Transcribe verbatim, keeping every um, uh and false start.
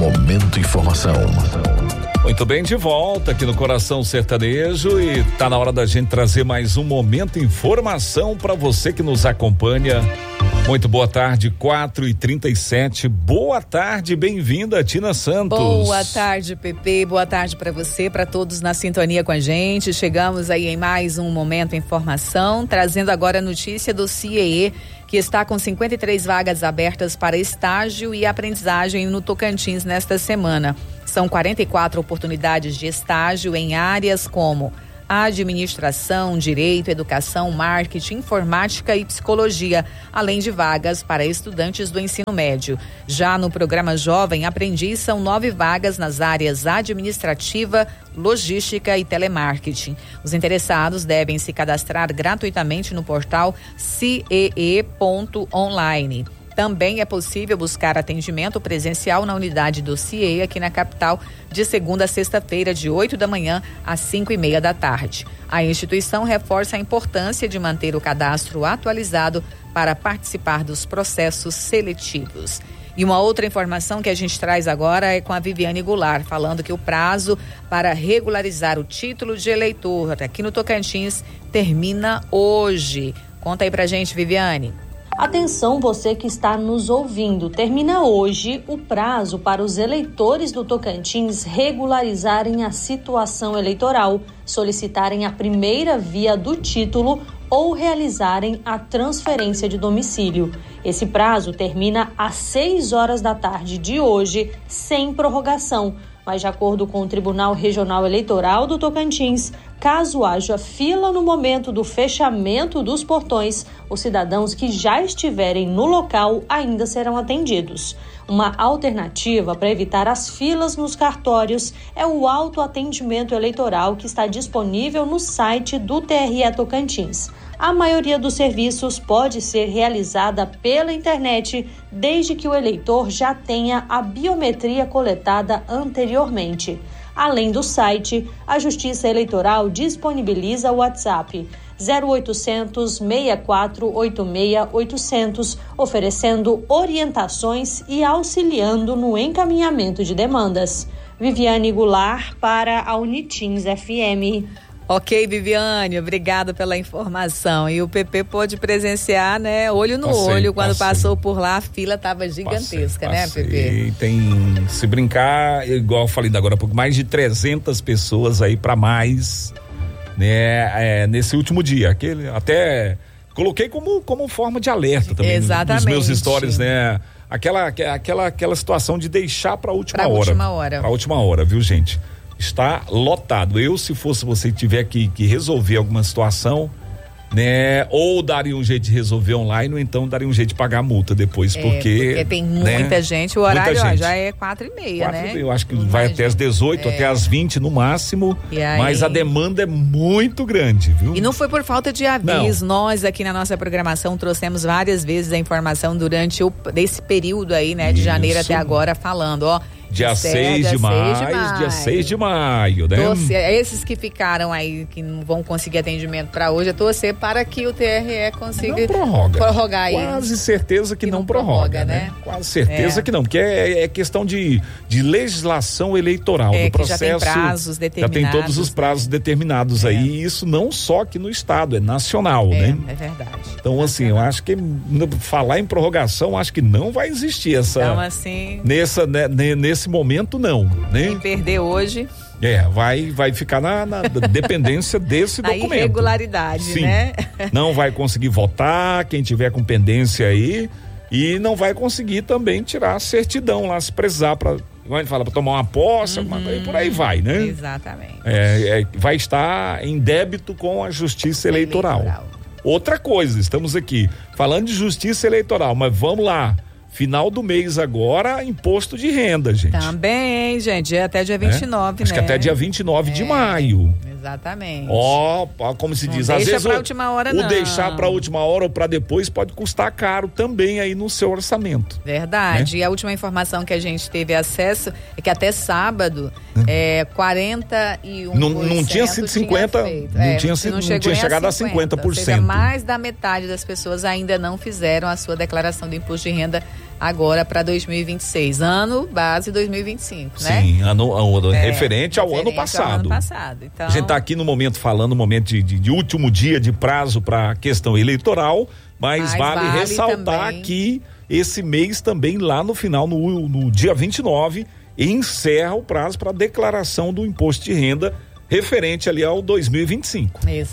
Momento Informação. Muito bem, de volta aqui no Coração Sertanejo e tá na hora da gente trazer mais um Momento Informação para você que nos acompanha. Muito boa tarde, quatro e trinta e sete. Boa tarde, bem-vinda, Tina Santos. Boa tarde, Pepe. Boa tarde para você, para todos na sintonia com a gente. Chegamos aí em mais um Momento Informação, trazendo agora a notícia do C I E E, que está com cinquenta e três vagas abertas para estágio e aprendizagem no Tocantins nesta semana. São quarenta e quatro oportunidades de estágio em áreas como administração, direito, educação, marketing, informática e psicologia, além de vagas para estudantes do ensino médio. Já no programa Jovem Aprendiz, são nove vagas nas áreas administrativa, logística e telemarketing. Os interessados devem se cadastrar gratuitamente no portal C I E E ponto online. Também é possível buscar atendimento presencial na unidade do C I E E aqui na capital de segunda a sexta-feira, de oito da manhã às cinco e meia da tarde. A instituição reforça a importância de manter o cadastro atualizado para participar dos processos seletivos. E uma outra informação que a gente traz agora é com a Viviane Goulart, falando que o prazo para regularizar o título de eleitor aqui no Tocantins termina hoje. Conta aí pra gente, Viviane. Atenção, você que está nos ouvindo. Termina hoje o prazo para os eleitores do Tocantins regularizarem a situação eleitoral, solicitarem a primeira via do título ou realizarem a transferência de domicílio. Esse prazo termina às seis horas da tarde de hoje, sem prorrogação. Mas, de acordo com o Tribunal Regional Eleitoral do Tocantins, caso haja fila no momento do fechamento dos portões, os cidadãos que já estiverem no local ainda serão atendidos. Uma alternativa para evitar as filas nos cartórios é o autoatendimento eleitoral que está disponível no site do T R E Tocantins. A maioria dos serviços pode ser realizada pela internet, desde que o eleitor já tenha a biometria coletada anteriormente. Além do site, a Justiça Eleitoral disponibiliza o WhatsApp zero oitocentos, seis quatro oito seis oitocentos, oferecendo orientações e auxiliando no encaminhamento de demandas. Viviane Goulart para a Unitins F M. Ok, Viviane, obrigada pela informação. E o P P pôde presenciar, né, olho no passei, olho, quando passei. passou por lá, a fila estava gigantesca, passei, passei. né, P P? Tem, se brincar, igual eu falei agora há pouco, mais de trezentas pessoas aí para mais, né, é, nesse último dia. Aquele, até coloquei como, como forma de alerta também. Exatamente. Nos meus stories, né? Aquela, aquela, aquela situação de deixar para a última pra hora. última hora. Para a última hora, viu, gente? Está lotado. Eu, se fosse você, tiver que, que resolver alguma situação, né? Ou daria um jeito de resolver online, ou então daria um jeito de pagar a multa depois, é, porque... Porque tem muita né? gente, o horário gente. Ó, já é quatro e meia, quatro né? e meia, eu acho que Muita vai gente. até as dezoito, é. até as vinte no máximo, aí... mas a demanda é muito grande, viu? E não foi por falta de aviso, não. Nós aqui na nossa programação trouxemos várias vezes a informação durante o, desse período aí, né, de Isso. janeiro até agora, falando, ó, Dia seis de maio, dia seis de maio, né? Torce, esses que ficaram aí, que não vão conseguir atendimento para hoje, é torcer para que o T R E consiga não prorroga. prorrogar aí. Quase certeza que, que não, não prorroga, prorroga né? né? Quase certeza é. que não, porque é, é questão de, de legislação eleitoral, é, do processo. Que já tem prazos determinados. Já tem todos os prazos né? determinados é. aí, e isso não só aqui no estado, é nacional, é, né? É verdade. Então, nacional. assim, eu acho que falar em prorrogação, acho que não vai existir essa... Então, assim... Nessa, né, nesse momento, não. Né? Quem perder hoje... É, vai, vai ficar na, na dependência desse documento. A irregularidade, Sim. né? Não vai conseguir votar, quem tiver com pendência aí, e não vai conseguir também tirar a certidão lá, se precisar para, igual a gente fala, para tomar uma posse, uhum. alguma, e por aí vai, né? Exatamente. É, é, vai estar em débito com a Justiça Eleitoral. Eleitoral. Outra coisa, estamos aqui falando de Justiça Eleitoral, mas vamos lá. Final do mês agora, imposto de renda, gente. Também, gente, é até dia vinte e nove, é? Acho né? que até dia vinte e nove é, de maio. Exatamente. Ó, oh, como se não diz, às às vezes pra o, última hora, o não. deixar para última hora ou para depois pode custar caro também aí no seu orçamento. Verdade. Né? E a última informação que a gente teve acesso é que até sábado hum. é quarenta e um por cento. Não, não tinha sido cinquenta, tinha não é, tinha sido, não, não tinha chegado a cinquenta por cento. Ou seja, mais da metade das pessoas ainda não fizeram a sua declaração do imposto de renda agora para dois mil e vinte e seis, ano base dois mil e vinte e cinco, né? Sim, ano, ano É, referente ao ano passado. Ao ano passado. Então, a gente está aqui no momento falando, no momento de, de, de último dia de prazo para a questão eleitoral, mas, mas vale, vale ressaltar também que esse mês também, lá no final, no, no dia vinte e nove, encerra o prazo para declaração do imposto de renda referente ali ao dois mil e vinte e cinco. Isso.